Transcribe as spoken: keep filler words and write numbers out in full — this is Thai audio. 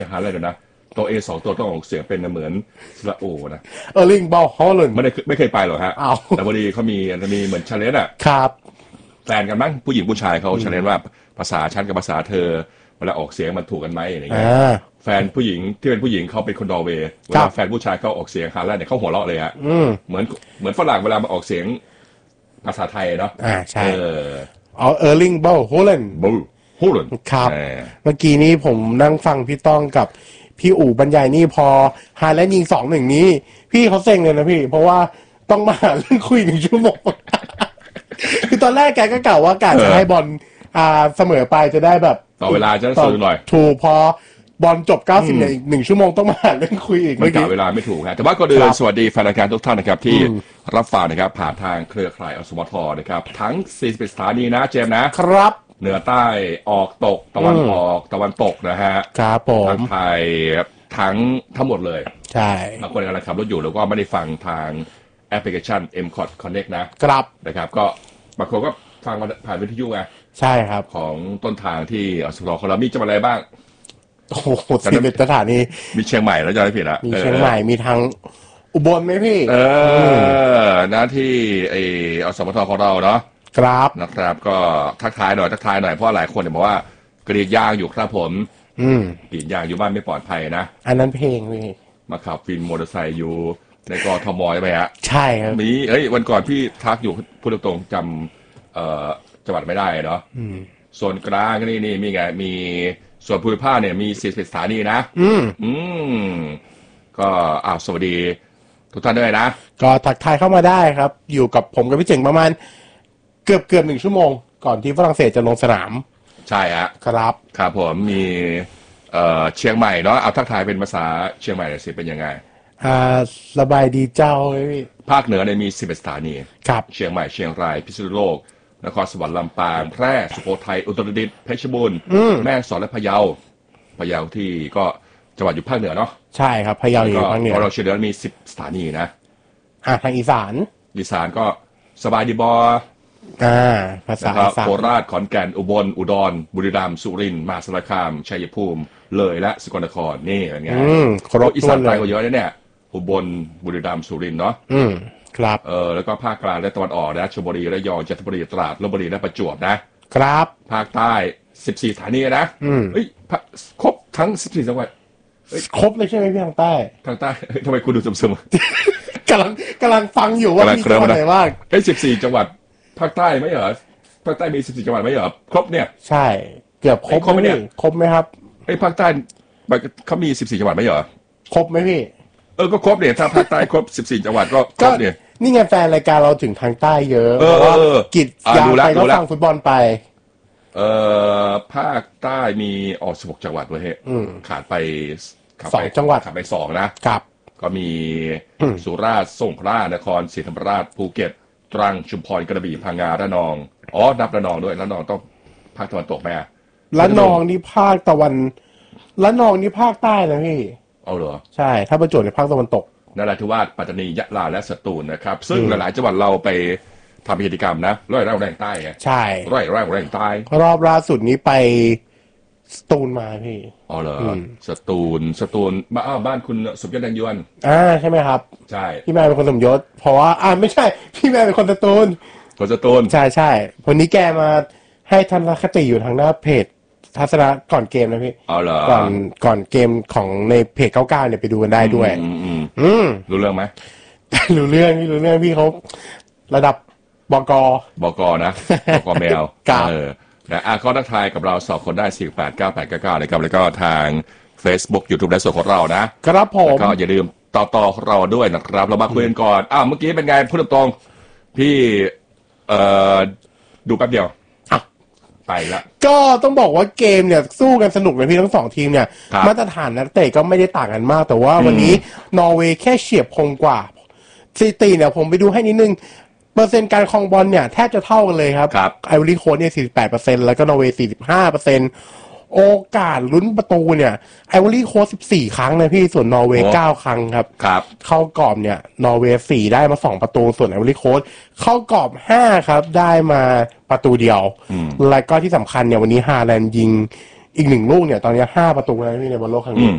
หาอะไรกันนะตัว A สองตัวต้องออกเสียงเป็นเหมือนสระโอนะเออร์ลิงบอลฮอลแลนด์ไม่ได้ไม่เคยไปหรอกฮะแต่พอดีเขามีจะมีเหมือนชาเลนจ์อ่ะครับแฟนกันมั้งผู้หญิงผู้ชายเขาชาเลนจ์ว่าภาษาฉันกับภาษาเธอเวลาออกเสียงมันถูกกันไหมอะไรเงี้ยแฟนผู้หญิงที่เป็นผู้หญิงเขาเป็นคนนอร์เวย์เวลาแฟนผู้ชายเขาออกเสียงฮาแลนด์เนี่ยเขาหัวเราะเลยฮะเหมือนเหมือนฝรั่งเวลามาออกเสียงภาษาไทยเนาะอ่าใช่อ๋อเออร์ลิงบอลฮอลแลนด์บอลฮอลแลนด์ครับเมื่อกี้นี้ผมนั่งฟังพี่ต้องกับพี่อู๋บรรยายนี่พอฮาแลนด์ยิงสองหนึ่งนี้พี่เขาเซ็งเลยนะพี่เพราะว่าต้องมาหาเรื่องคุยหนึ่งชั่วโมงคือตอนแรกแกก็กล่าวว่าการจะให้บอลอ่าเสมอไปจะได้แบบต่อเวลาจะซื้อหน่อยถูกพอบอลจบเก้าสิบในอีกหนึ่งชั่วโมงต้องมาหาเรื่องคุยอีกไม่กะเวลาไม่ถูกครับแต่ว่าก็เดินสวัสดีแฟนรายการทุกท่านนะครับที่รับฟังนะครับผ่านทางเครือข่ายอสมทนะครับทั้งสี่สิบเอ็ดสถานีนะเจมนะครับเหนือใต้ออกตกตะวันออกตะวันตกนะฮะครับผมทั้งไทยทั้งทั้งหมดเลยใช่บางคนกำลังขับรถอยู่แล้วก็ไม่ได้ฟังทางแอปพลิเคชัน เอ็ม คอท Connect นะครับนะครับก็บางคนก็ฟังผ่านวิทยุไงใช่ครับของต้นทางที่อสมทของเรามีจังหวัดอะไรบ้างโอ้โหสิบเอ็ดสถานีมีเชียงใหม่แล้วจะไม่ผิดละมีเชียงใหม่มีทางอุบลไหมพี่เออหน้าที่ไออสมทของเราเนาะครับนะครับก็ทักทายหน่อยทักทายหน่อยเพราะหลายคนเนี่ยบอกว่ากรีดยางอยู่ครับผมอืมกรีดยางอยู่บ้านไม่ปลอดภัยนะอันนั้นเพลงพี่มาขับฟินมอเตอร์ไซค์อยู่ในกทมใช่ไหมฮะใช่ครับมีเอ้ยวันก่อนพี่ทักอยู่พูดตรงๆจำเอ่อจังหวัดไม่ได้เนาะส่วนกลางนี่นี่มีไงมีส่วนภูมิภาคเนี่ยมีสี่สิบสถานีนะอืมอืมก็อ้าวสวัสดีทุกท่านด้วยนะก็ทักทายเข้ามาได้ครับอยู่กับผมกับพี่เจ๋งประมาณเกือบเกือบหนึ่งชั่วโมงก่อนที่ฝรั่งเศสจะลงสนามใช่ฮะครับครับผมมีเอ่อเชียงใหม่เนาะเอาทักทายเป็นภาษาเชียงใหม่หน่อยสิเป็นยังไงอ่าสบายดีเจ้าพี่ภาคเหนือเนี่ยมีสิบเอ็ดสถานีครับเชียงใหม่เชียงรายพิษณุโลกนครสวรรค์ลำปางแพร่สุโขทัยอุตรดิตถ์เพชรบูรณ์แม่ฮ่องสอนและพะเยาพะเยาที่ก็จังหวัดอยู่ภาคเหนือเนาะใช่ครับพะเยาอยู่ภาคเหนือเราเชียงเหนือมีสิบสถานีนะอ่าทางอีสานอีสานก็สบายดีบออ่าภาษาอีสานโคราชขอนแก่นอุบลอุดรบุรีรัมย์สุรินทร์มหาสารคามชัยภูมิเลยและสกลนครนี่เป็นไงครบอีสานไกลกว่าเยอะเนี่ยอุบลบุรีรัมย์สุรินทร์เนาะอืมครับเออแล้วก็ภาคกลางและตะวันออกนะชลบุรีระยองจันทบุรีตราดลพบุรีและประจวบนะครับภาคใต้สิบสี่สถานีนะเฮ้ยครบทั้งสิบสี่จังหวัดครบเลยใช่ไหมพี่ทางใต้ทางใต้ทำไมคุณดูซึมๆกำลังกำลังฟังอยู่ว่ามีจังหวัดไหนบ้างเฮ้ยสิบสี่จังหวัดภาคใต้ไม่เหรอภาคใต้มีสิบสี่จังหวัดไม่เหรอครบเนี่ยใช่เกือบครบไหมเนี่ยครบไหมครับไอ้ภาคใต้เขามีสิบสี่จังหวัดไม่เหรอครบไหมพี่เออก็ครบเนี่ยถ้าภาคใต้ครบสิบสี่จังหวัดก็ครบเนี่ยนี่ไงแฟนรายการเราถึงทางใต้เยอะเพราะว่ากิจยาวไปก็ฟังฟุตบอลไปเออภาคใต้มีออกสิบหกจังหวัดเว้ยขาดไปสองจังหวัดขาดไปสองนะครับก็มีสุราษฎร์สงขลานครศรีธรรมราชภูเก็ตตรังชุมพรกระบี่พังงาระนองอ๋อนับระนองด้วยระนองต้องภาคตะวันตกไหมระนองนี่ภาคตะวันระนองนี่ภาคใต้นะพี่เอาเหรอใช่ถ้าประจวบในภาคตะวันตกนราธิวาสปัตตานียะลาและสตูลนะครับซึ่งหลายๆจังหวัดเราไปทำกิจกรรมนะร้อยแรงแรงใต้ไงใช่ร้อยแรงแรงใต้รอบล่าสุดนี้ไปสตูลมาพี่อ๋อเหรอสตูลสตูลบ้านบ้านคุณสมยศแดงยวนอ่าใช่ไหมครับใช่พี่แม่เป็นคนสมยศเพราะว่าอ่าไม่ใช่พี่แม่เป็นคนสตูลคนสตูลใช่ใช่วันนี้แกมาให้ทัศนคติอยู่ทางหน้าเพจทัศนะก่อนเกมนะพี่อ๋อเหรอก่อนก่อนเกมของในเพจเก้าเก้าเนี่ยไปดูกันได้ด้วยอืมอืมอืมรู้เรื่องไหมรู้เรื่องพี่รู้เรื่องพี่เขาระดับบกบกนะบกแมวเออนะอ่ะก็ทักทายกับเราสองคนได้สี่แปดเก้าแปดเก้าเก้านะครับแล้วก็ทาง Facebook YouTube และส่วนของเรานะครับผมแล้วก็อย่าลืมต่อต่อเราด้วยนะครับเรามาคุยกันก่อนอ้าวเมื่อกี้เป็นไงพูดตรงๆพี่เอ่อดูแป๊บเดียวไปละก็ต้องบอกว่าเกมเนี่ยสู้กันสนุกเลยพี่ทั้งสองทีมเนี่ยมาตรฐานนักเตะก็ไม่ได้ต่างกันมากแต่ว่าวันนี้นอร์เวย์แค่เฉียบคมกว่าสถิติเนี่ยผมไปดูให้นิดนึงเปอร์เซ็นต์การครองบอลเนี่ยแทบจะเท่ากันเลยครับไอวอรี่โค้ชเนี่ย สี่สิบแปดเปอร์เซ็นต์ แล้วก็นอร์เวย์ สี่สิบห้าเปอร์เซ็นต์ โอกาสลุ้นประตูเนี่ยไอวอรี่โค้ชสิบสี่ครั้งนะพี่ส่วนนอร์เวย์เก้าครั้งครับครับเข้ากรอบเนี่ยนอร์เวย์สี่ได้มาสองประตูส่วนไอวอรี่โค้ชเข้ากรอบห้าครับได้มาประตูเดียวและก็ที่สำคัญเนี่ยวันนี้ฮาแลนด์ยิงอีกหนึ่งลูกเนี่ยตอนนี้ห้าประตูแล้วพี่ในบอลโลกครั้งนี้